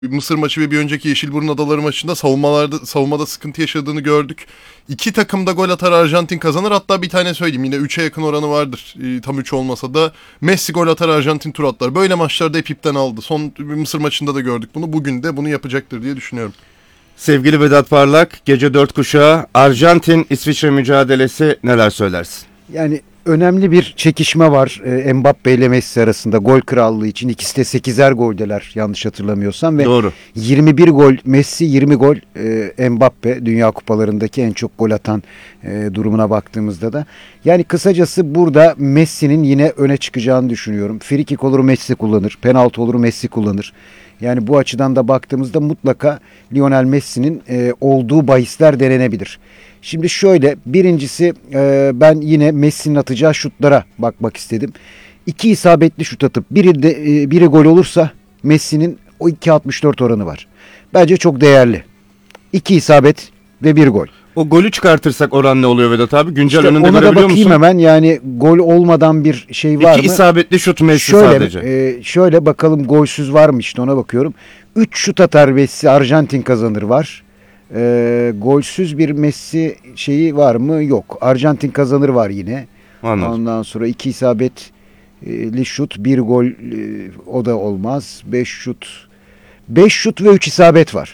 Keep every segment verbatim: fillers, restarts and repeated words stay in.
Mısır maçı ve bir önceki Yeşilburun Adaları maçında savunmalarda savunmada sıkıntı yaşadığını gördük. İki takım da gol atar, Arjantin kazanır. Hatta bir tane söyleyeyim, yine üçe yakın oranı vardır. E, tam üç olmasa da Messi gol atar, Arjantin tur atlar. Böyle maçlarda hep ipten aldı. Son Mısır maçında da gördük bunu. Bugün de bunu yapacaktır diye düşünüyorum. Sevgili Vedat Parlak, gece dört kuşağı Arjantin-İsviçre mücadelesi, neler söylersin? Yani önemli bir çekişme var e, Mbappe ile Messi arasında gol krallığı için. İkisi de sekizer goldeler yanlış hatırlamıyorsam. Ve Doğru. yirmi bir gol Messi, yirmi gol e, Mbappe, Dünya Kupalarındaki en çok gol atan e, durumuna baktığımızda da. Yani kısacası burada Messi'nin yine öne çıkacağını düşünüyorum. Free kick olur Messi kullanır, penaltı olur Messi kullanır. Yani bu açıdan da baktığımızda mutlaka Lionel Messi'nin e, olduğu bahisler denenebilir. Şimdi şöyle, birincisi e, ben yine Messi'nin atacağı şutlara bakmak istedim. İki isabetli şut atıp biri, de, e, biri gol olursa Messi'nin o iki altmış dört oranı var. Bence çok değerli. İki isabet ve bir gol. O golü çıkartırsak oran ne oluyor Vedat abi? Güncel İşte önünde ona da görebiliyor bakayım musun? hemen, yani gol olmadan bir şey var İki mı? isabetli şut Messi şöyle, sadece. E, şöyle bakalım, golsüz var mı, işte ona bakıyorum. üç şut atar Messi, Arjantin kazanır var. E, golsüz bir Messi şeyi var mı? Yok. Arjantin kazanır var yine. Anladım. Ondan sonra iki isabetli şut, bir gol, e, o da olmaz. beş şut. beş şut ve üç isabet var.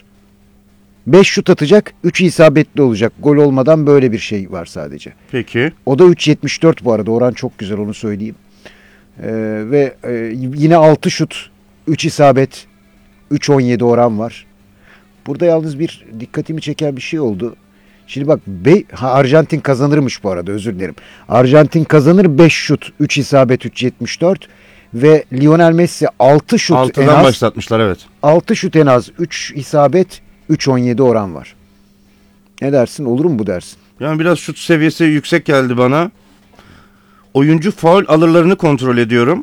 beş şut atacak, üç isabetli olacak. Gol olmadan böyle bir şey var sadece. Peki. O da üç yetmiş dört bu arada. Oran çok güzel, onu söyleyeyim. Ee, ve e, yine altı şut, üç isabet, üç on yedi oran var. Burada yalnız bir dikkatimi çeken bir şey oldu. Şimdi bak, be, ha, Arjantin kazanırmış bu arada, özür dilerim. Arjantin kazanır, beş şut, üç isabet, üç yetmiş dört ve Lionel Messi altı şut en Altıdan az. başlatmışlar, evet. altı şut en az, üç isabet, üç on yedi oran var. Ne dersin? Olur mu bu dersin? Yani biraz şut seviyesi yüksek geldi bana. Oyuncu faul alırlarını kontrol ediyorum.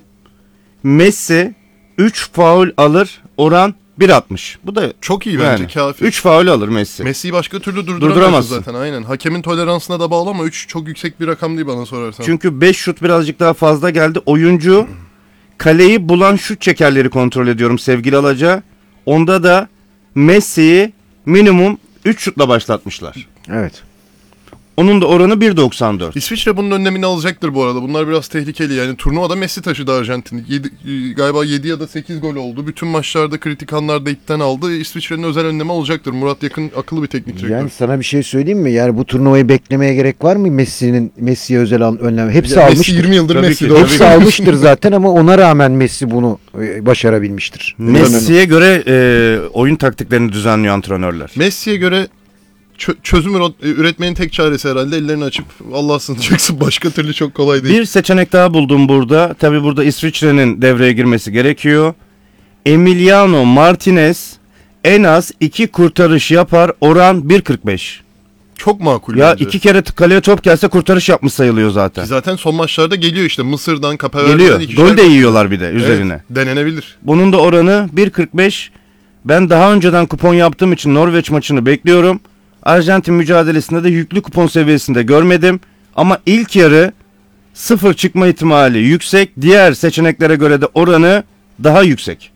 Messi üç faul alır, oran bir altmış. Bu da Çok iyi bence, yani, kafi. üç faul alır Messi. Messi'yi başka türlü durduramazsın, Durduramazsın zaten, aynen. Hakemin toleransına da bağlı ama üç çok yüksek bir rakam değil bana sorarsan. Çünkü beş şut birazcık daha fazla geldi. Oyuncu kaleyi bulan şut çekerleri kontrol ediyorum sevgili Alaca. Onda da Messi'yi minimum üç şutla başlatmışlar. Evet. Onun da oranı bir doksan dört. İsviçre bunun önlemini alacaktır bu arada. Bunlar biraz tehlikeli. Yani turnuvada Messi taşıdı Arjantin'i. Yedi, galiba yedi ya da sekiz gol oldu. Bütün maçlarda kritik anlarda ipten aldı. İsviçre'nin özel önlemi olacaktır. Murat Yakın akıllı bir teknik direktör. Yani sana bir şey söyleyeyim mi? Yani bu turnuvayı beklemeye gerek var mı Messi'nin Messi'ye özel önlem? Hepsi Ya almıştır. Messi yirmi yıldır Tabii Messi. ki, doğru. tabii Hepsi almıştır zaten ama ona rağmen Messi bunu e, başarabilmiştir. Messi'ye göre e, oyun taktiklerini düzenliyor antrenörler. Messi'ye göre çö- çözüm üret- üretmenin tek çaresi herhalde ellerini açıp Allah'a sığınacaksın. Başka türlü çok kolay değil. Bir seçenek daha buldum burada. Tabii burada İsviçre'nin devreye girmesi gerekiyor. Emiliano Martinez en az iki kurtarış yapar, oran bir kırk beş. Çok makul Ya bence. iki kere t- kaleye top gelse kurtarış yapmış sayılıyor zaten. Ki zaten son maçlarda geliyor işte. Mısır'dan, Kapaverde'den Geliyor. ikişer Gol de yiyorlar bir de üzerine. Evet, denenebilir. Bunun da oranı bir kırk beş. Ben daha önceden kupon yaptığım için Norveç maçını bekliyorum. Arjantin mücadelesinde de yüklü kupon seviyesinde görmedim. Ama ilk yarı sıfır çıkma ihtimali yüksek. Diğer seçeneklere göre de oranı daha yüksek.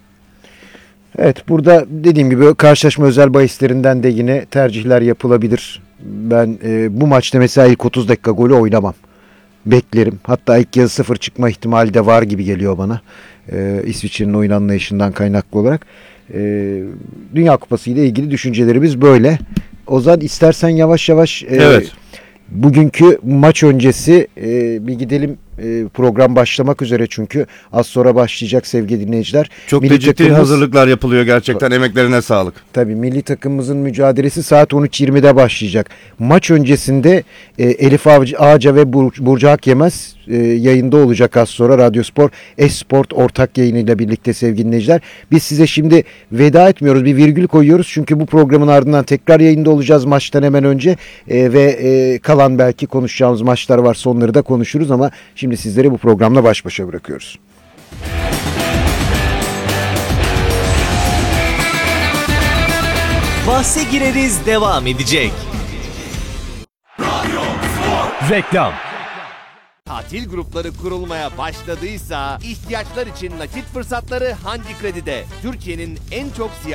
Evet, burada dediğim gibi karşılaşma özel bahislerinden de yine tercihler yapılabilir. Ben e, bu maçta mesela ilk otuz dakika golü oynamam. Beklerim. Hatta ilk yarı sıfır çıkma ihtimali de var gibi geliyor bana. E, İsviçre'nin oyun anlayışından kaynaklı olarak. E, Dünya Kupası ile ilgili düşüncelerimiz böyle. Ozan, istersen yavaş yavaş e, Evet. bugünkü maç öncesi e, bir gidelim. E, program başlamak üzere çünkü az sonra başlayacak sevgili dinleyiciler. Çok Milli da ciddi takımımız- hazırlıklar yapılıyor gerçekten. Emeklerine sağlık. Tabii milli takımımızın mücadelesi saat on üç yirmide başlayacak. Maç öncesinde e, Elif Avcı, Ağaca ve Bur- Burcu Akyemez e, yayında olacak az sonra. Radyospor Esport ortak yayınıyla birlikte sevgili dinleyiciler. Biz size şimdi veda etmiyoruz. Bir virgül koyuyoruz. Çünkü bu programın ardından tekrar yayında olacağız maçtan hemen önce. E, ve e, kalan belki konuşacağımız maçlar varsa onları da konuşuruz ama şimdi sizleri bu programla baş başa bırakıyoruz. Bahse gireriz devam edecek. Reklam. Tatil grupları kurulmaya başladıysa ihtiyaçlar için nakit fırsatları Hangi Kredi'de? Türkiye'nin en çok